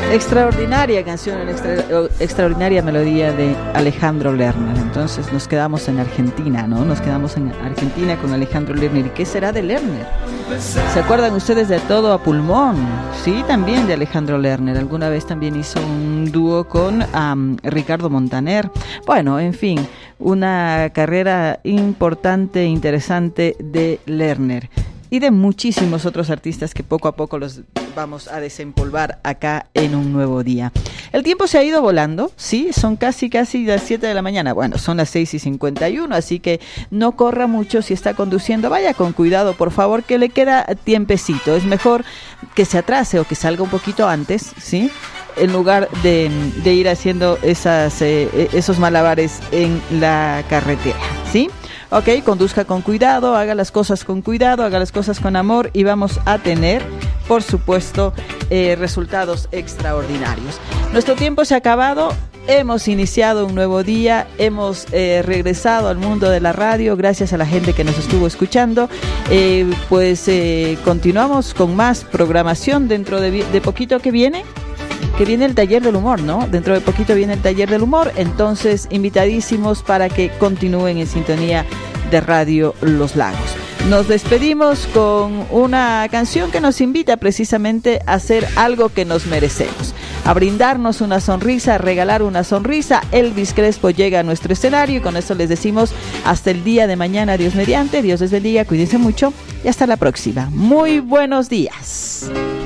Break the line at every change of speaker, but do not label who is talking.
Extraordinaria canción, extraordinaria melodía de Alejandro Lerner. Entonces nos quedamos en Argentina, ¿no? Nos quedamos en Argentina con Alejandro Lerner. ¿Y qué será de Lerner? ¿Se acuerdan ustedes de Todo a Pulmón? Sí, también de Alejandro Lerner. Alguna vez también hizo un dúo con Ricardo Montaner. Bueno, en fin, una carrera importante, interesante de Lerner. Y de muchísimos otros artistas que poco a poco los vamos a desempolvar acá en un nuevo día. El tiempo se ha ido volando, sí, son casi las 7 de la mañana. Bueno, son las 6:51, así que no corra mucho si está conduciendo. Vaya con cuidado, por favor, que le queda tiempecito. Es mejor que se atrase o que salga un poquito antes, ¿sí? En lugar de ir haciendo esos malabares en la carretera, ¿sí? Ok, conduzca con cuidado, haga las cosas con cuidado, haga las cosas con amor y vamos a tener, por supuesto, resultados extraordinarios. Nuestro tiempo se ha acabado, hemos iniciado un nuevo día, hemos regresado al mundo de la radio gracias a la gente que nos estuvo escuchando. Continuamos con más programación dentro de poquito que viene el taller del humor, ¿no? Dentro de poquito viene el taller del humor, entonces invitadísimos para que continúen en sintonía de Radio Los Lagos. Nos despedimos con una canción que nos invita precisamente a hacer algo que nos merecemos, a brindarnos una sonrisa, a regalar una sonrisa. Elvis Crespo llega a nuestro escenario y con eso les decimos hasta el día de mañana, Dios mediante, Dios les bendiga, cuídense mucho y hasta la próxima. Muy buenos días.